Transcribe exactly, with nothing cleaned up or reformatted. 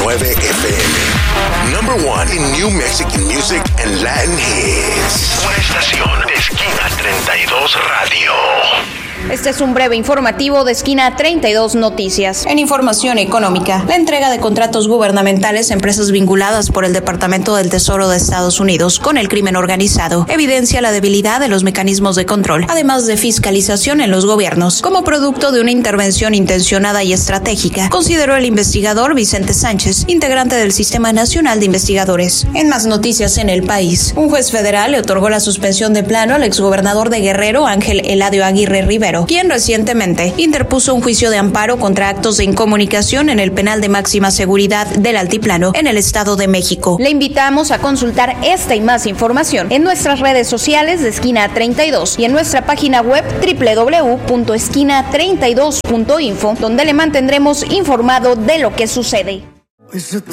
nueve F M. Number one in New Mexican music and Latin hits. Una estación de Esquina treinta y dos Radio. Este es un breve informativo de Esquina treinta y dos Noticias. En información económica, la entrega de contratos gubernamentales a empresas vinculadas por el Departamento del Tesoro de Estados Unidos con el crimen organizado evidencia la debilidad de los mecanismos de control, además de fiscalización en los gobiernos, como producto de una intervención intencionada y estratégica, consideró el investigador Vicente Sánchez, integrante del Sistema Nacional de Investigadores. En más noticias en el país, un juez federal le otorgó la suspensión de plano al exgobernador de Guerrero, Ángel Eladio Aguirre Rivero, quien recientemente interpuso un juicio de amparo contra actos de incomunicación en el penal de máxima seguridad del Altiplano en el Estado de México. Le invitamos a consultar esta y más información en nuestras redes sociales de Esquina treinta y dos y en nuestra página web doble u doble u doble u punto esquina treinta y dos punto info, donde le mantendremos informado de lo que sucede.